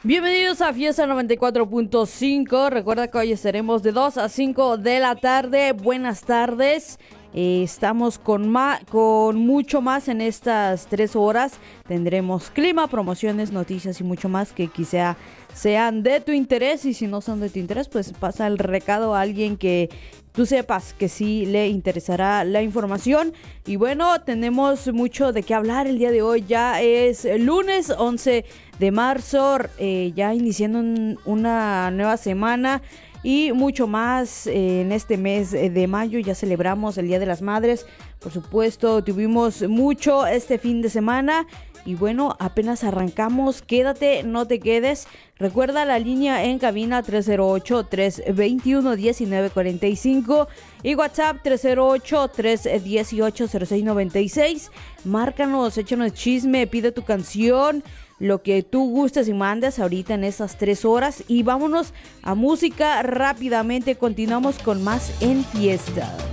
Bienvenidos a Fiesta 94.5. Recuerda que hoy estaremos de 2 a 5 de la tarde. Buenas tardes. Estamos con mucho más en estas 3 horas. Tendremos clima, promociones, noticias y mucho más que quizá sean de tu interés. Y si no son de tu interés, pues pasa el recado a alguien que tú sepas que sí le interesará la información. Y bueno, tenemos mucho de qué hablar el día de hoy. Ya es lunes 11 de marzo, ya iniciando una nueva semana y mucho más en este mes de mayo. Ya celebramos el Día de las Madres. Por supuesto, tuvimos mucho este fin de semana. Y bueno, apenas arrancamos. Quédate, no te quedes. Recuerda la línea en cabina 308-321-1945 y WhatsApp 308-318-0696. Márcanos, échanos chisme, pide tu canción, lo que tú gustes y mandes ahorita en estas 3 horas. Y vámonos a música rápidamente. Continuamos con más en Fiesta.